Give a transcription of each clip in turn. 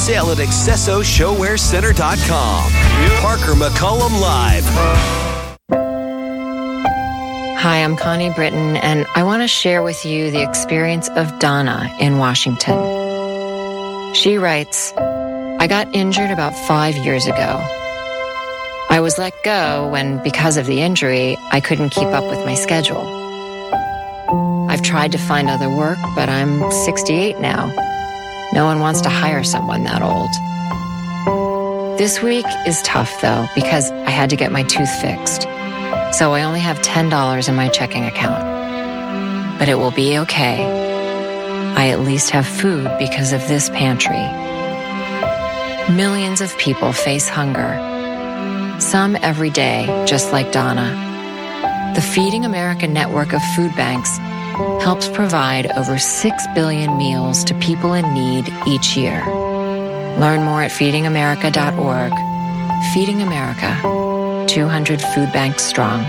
sale at accessoshowwearcenter.com. Parker McCollum Live. Hi, I'm Connie Britton, and I want to share with you the experience of Donna in Washington. She writes, I got injured about 5 years ago. I was let go when, because of the injury, I couldn't keep up with my schedule. I've tried to find other work, but I'm 68 now. No one wants to hire someone that old. This week is tough, though, because I had to get my tooth fixed. So I only have $10 in my checking account. But it will be okay. I at least have food because of this pantry. Millions of people face hunger. Some every day, just like Donna. The Feeding America network of food banks helps provide over 6 billion meals to people in need each year. Learn more at feedingamerica.org. Feeding America, 200 food banks strong.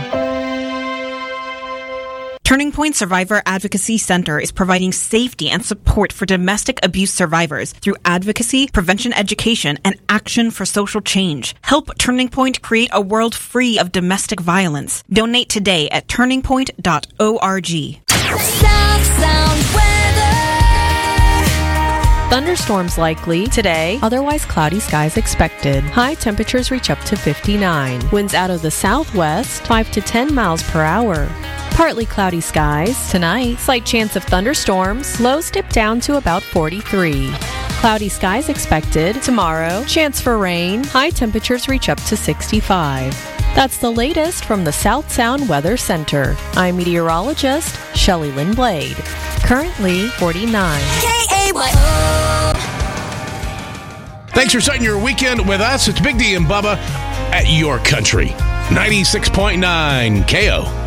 Turning Point Survivor Advocacy Center is providing safety and support for domestic abuse survivors through advocacy, prevention education, and action for social change. Help Turning Point create a world free of domestic violence. Donate today at turningpoint.org. South Sound weather. Thunderstorms likely today, otherwise cloudy skies expected. High temperatures reach up to 59. Winds out of the southwest, 5 to 10 miles per hour. Partly cloudy skies. Tonight, slight chance of thunderstorms. Lows dip down to about 43. Cloudy skies expected. Tomorrow, chance for rain. High temperatures reach up to 65. That's the latest from the South Sound Weather Center. I'm meteorologist Shelley Lynn Blade. Currently 49. KAYO. Thanks for starting your weekend with us. It's Big D and Bubba at your country. 96.9 KO.